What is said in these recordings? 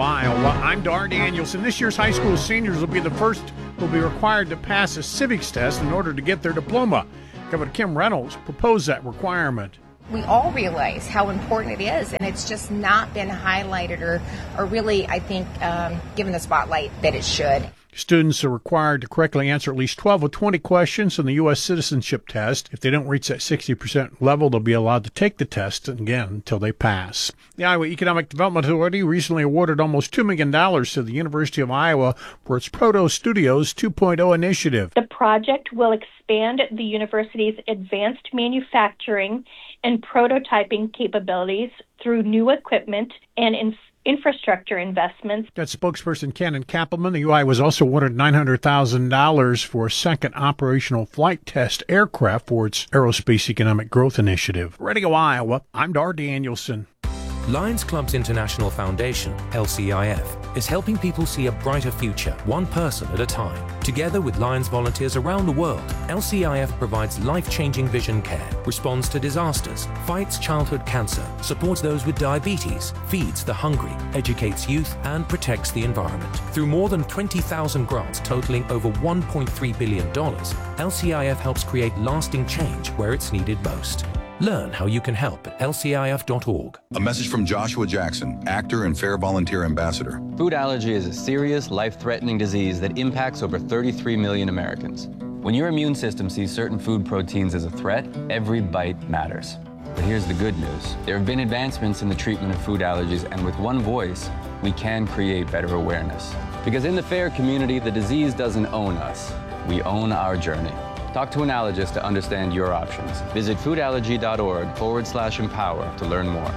Iowa. I'm Dar Danielson. This year's high school seniors will be the first who will be required to pass a civics test in order to get their diploma. Governor Kim Reynolds proposed that requirement. We all realize how important it is, and it's just not been highlighted or really, I think, given the spotlight that it should. Students are required to correctly answer at least 12 of 20 questions in the U.S. citizenship test. If they don't reach that 60% level, they'll be allowed to take the test again until they pass. The Iowa Economic Development Authority recently awarded almost $2 million to the University of Iowa for its Proto Studios 2.0 initiative. The project will expand the university's advanced manufacturing and prototyping capabilities through new equipment and infrastructure investments. That spokesperson Cannon Kappelman. The UI was also awarded $900,000 for a second operational flight test aircraft for its Aerospace Economic Growth Initiative. Radio Iowa, I'm Dar Danielson. Lions Clubs International Foundation, LCIF, is helping people see a brighter future, one person at a time. Together with Lions volunteers around the world, LCIF provides life-changing vision care, responds to disasters, fights childhood cancer, supports those with diabetes, feeds the hungry, educates youth, and protects the environment. Through more than 20,000 grants totaling over $1.3 billion, LCIF helps create lasting change where it's needed most. Learn how you can help at lcif.org. A message from Joshua Jackson, actor and Fair Volunteer Ambassador. Food allergy is a serious, life-threatening disease that impacts over 33 million Americans. When your immune system sees certain food proteins as a threat, every bite matters. But here's the good news. There have been advancements in the treatment of food allergies, and with one voice, we can create better awareness. Because in the FAIR community, the disease doesn't own us. We own our journey. Talk to an allergist to understand your options. Visit foodallergy.org/empower to learn more.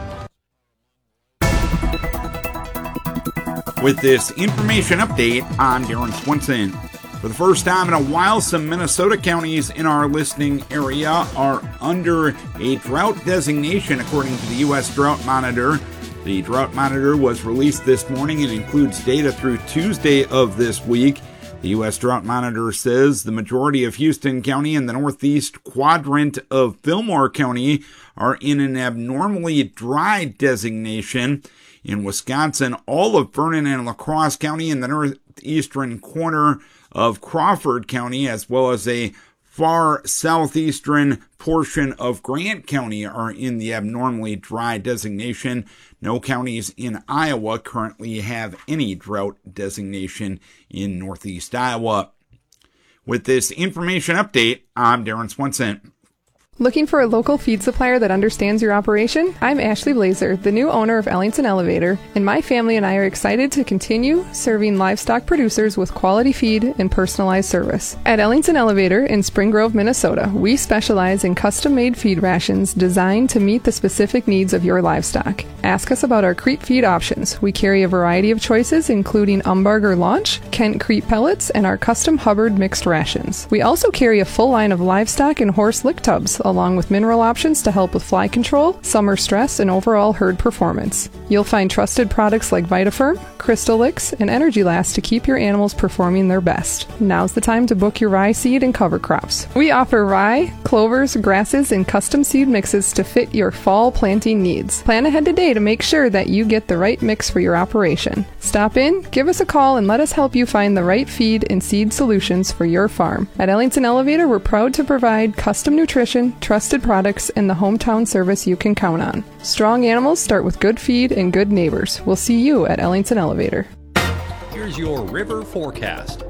With this information update, I'm Darren Swenson. For the first time in a while, some Minnesota counties in our listening area are under a drought designation, according to the U.S. Drought Monitor. The Drought Monitor was released this morning and includes data through Tuesday of this week. The U.S. Drought Monitor says the majority of Houston County and the northeast quadrant of Fillmore County are in an abnormally dry designation. In Wisconsin, all of Vernon and La Crosse County and the northeastern corner of Crawford County, as well as a far southeastern portion of Grant County, are in the abnormally dry designation. No counties in Iowa currently have any drought designation in northeast Iowa. With this information update, I'm Darren Swenson. Looking for a local feed supplier that understands your operation? I'm Ashley Blazer, the new owner of Ellington Elevator, and my family and I are excited to continue serving livestock producers with quality feed and personalized service. At Ellington Elevator in Spring Grove, Minnesota, we specialize in custom-made feed rations designed to meet the specific needs of your livestock. Ask us about our Creep feed options. We carry a variety of choices, including Umbarger Launch, Kent Creep pellets, and our custom Hubbard mixed rations. We also carry a full line of livestock and horse lick tubs, along with mineral options to help with fly control, summer stress, and overall herd performance. You'll find trusted products like VitaFirm, Crystal Licks, and Energy Last to keep your animals performing their best. Now's the time to book your rye seed and cover crops. We offer rye, clovers, grasses, and custom seed mixes to fit your fall planting needs. Plan ahead today to make sure that you get the right mix for your operation. Stop in, give us a call, and let us help you find the right feed and seed solutions for your farm. At Ellington Elevator, we're proud to provide custom nutrition, trusted products, and the hometown service you can count on. Strong animals start with good feed and good neighbors. We'll see you at Ellington Elevator. Here's your river forecast.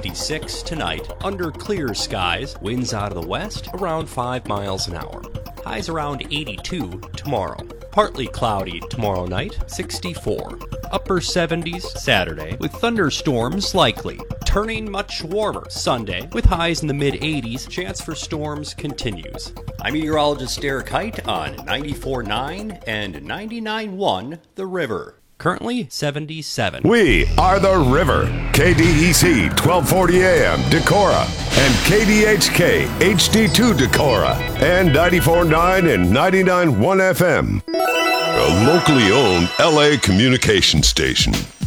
56 tonight, under clear skies, winds out of the west around 5 miles an hour. Highs around 82 tomorrow. Partly cloudy tomorrow night, 64. Upper 70s Saturday, with thunderstorms likely. Turning much warmer Sunday, with highs in the mid-80s. Chance for storms continues. I'm meteorologist Derek Height on 94.9 and 99.1 The River. Currently 77. We are The River. KDEC 1240 AM Decorah and KDHK HD2 Decorah and 94.9 and 99.1 FM. A locally owned LA communication station.